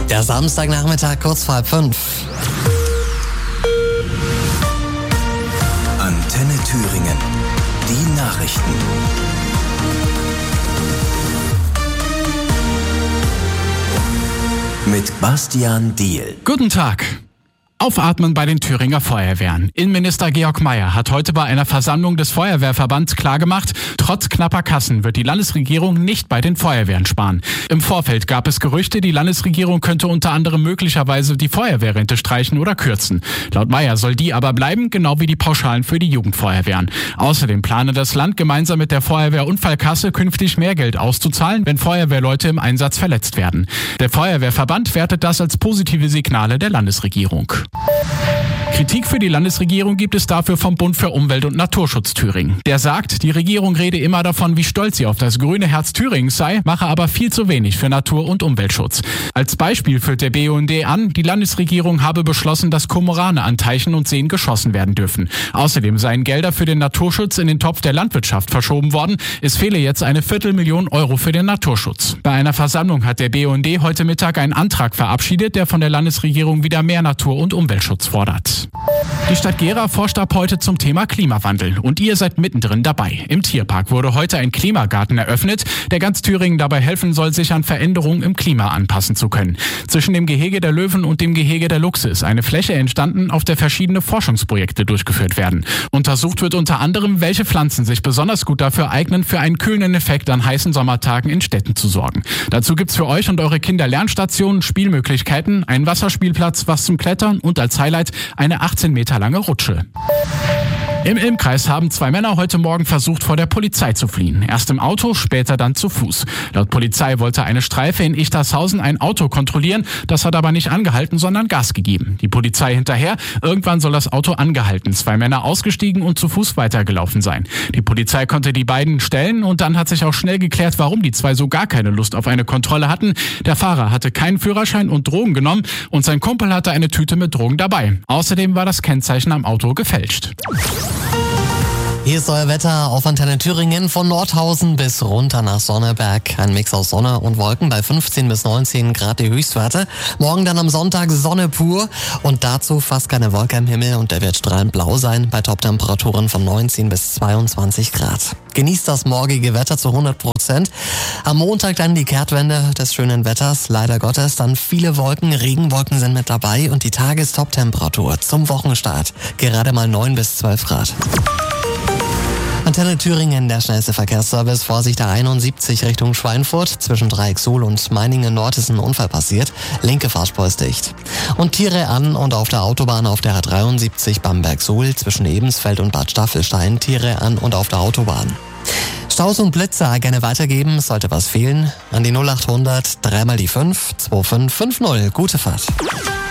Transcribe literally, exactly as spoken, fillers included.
Der Samstagnachmittag kurz vor halb fünf. Antenne Thüringen. Die Nachrichten. Mit Bastian Diehl. Guten Tag. Aufatmen bei den Thüringer Feuerwehren. Innenminister Georg Mayer hat heute bei einer Versammlung des Feuerwehrverbands klargemacht, trotz knapper Kassen wird die Landesregierung nicht bei den Feuerwehren sparen. Im Vorfeld gab es Gerüchte, die Landesregierung könnte unter anderem möglicherweise die Feuerwehrrente streichen oder kürzen. Laut Mayer soll die aber bleiben, genau wie die Pauschalen für die Jugendfeuerwehren. Außerdem plane das Land gemeinsam mit der Feuerwehrunfallkasse künftig mehr Geld auszuzahlen, wenn Feuerwehrleute im Einsatz verletzt werden. Der Feuerwehrverband wertet das als positive Signale der Landesregierung. Kritik für die Landesregierung gibt es dafür vom Bund für Umwelt und Naturschutz Thüringen. Der sagt, die Regierung rede immer davon, wie stolz sie auf das grüne Herz Thürings sei, mache aber viel zu wenig für Natur- und Umweltschutz. Als Beispiel führt der B U N D an, die Landesregierung habe beschlossen, dass Kormorane an Teichen und Seen geschossen werden dürfen. Außerdem seien Gelder für den Naturschutz in den Topf der Landwirtschaft verschoben worden. Es fehle jetzt eine Viertelmillion Euro für den Naturschutz. Bei einer Versammlung hat der B U N D heute Mittag einen Antrag verabschiedet, der von der Landesregierung wieder mehr Natur- und Umweltschutz fordert. Die Stadt Gera forscht ab heute zum Thema Klimawandel und ihr seid mittendrin dabei. Im Tierpark wurde heute ein Klimagarten eröffnet, der ganz Thüringen dabei helfen soll, sich an Veränderungen im Klima anpassen zu können. Zwischen dem Gehege der Löwen und dem Gehege der Luchse ist eine Fläche entstanden, auf der verschiedene Forschungsprojekte durchgeführt werden. Untersucht wird unter anderem, welche Pflanzen sich besonders gut dafür eignen, für einen kühlenden Effekt an heißen Sommertagen in Städten zu sorgen. Dazu gibt's für euch und eure Kinder Lernstationen, Spielmöglichkeiten, einen Wasserspielplatz, was zum Klettern und als Highlight eine achtzehn Meter lange Rutsche. Im Ilmkreis haben zwei Männer heute Morgen versucht, vor der Polizei zu fliehen. Erst im Auto, später dann zu Fuß. Laut Polizei wollte eine Streife in Ichtershausen ein Auto kontrollieren. Das hat aber nicht angehalten, sondern Gas gegeben. Die Polizei hinterher. Irgendwann soll das Auto angehalten, zwei Männer ausgestiegen und zu Fuß weitergelaufen sein. Die Polizei konnte die beiden stellen und dann hat sich auch schnell geklärt, warum die zwei so gar keine Lust auf eine Kontrolle hatten. Der Fahrer hatte keinen Führerschein und Drogen genommen und sein Kumpel hatte eine Tüte mit Drogen dabei. Außerdem war das Kennzeichen am Auto gefälscht. Hier ist euer Wetter auf Antenne Thüringen von Nordhausen bis runter nach Sonneberg. Ein Mix aus Sonne und Wolken bei fünfzehn bis neunzehn Grad die Höchstwerte. Morgen dann am Sonntag Sonne pur und dazu fast keine Wolke am Himmel und der wird strahlend blau sein bei Toptemperaturen von neunzehn bis zweiundzwanzig Grad. Genießt das morgige Wetter zu hundert Prozent. Am Montag dann die Kehrtwende des schönen Wetters. Leider Gottes dann viele Wolken, Regenwolken sind mit dabei und die Tagestoptemperatur zum Wochenstart gerade mal neun bis zwölf Grad. Antenne Thüringen, der schnellste Verkehrsservice. Vorsicht A einundsiebzig Richtung Schweinfurt. Zwischen Dreiecksuhl und Meiningen Nord ist ein Unfall passiert. Linke Fahrspur ist dicht. Und Tiere an und auf der Autobahn auf der A dreiundsiebzig Bamberg-Suhl. Zwischen Ebensfeld und Bad Staffelstein. Tiere an und auf der Autobahn. Staus und Blitzer gerne weitergeben. Sollte was fehlen, an die null acht hundert, dreimal die fünf, zwei fünf fünf null. Gute Fahrt.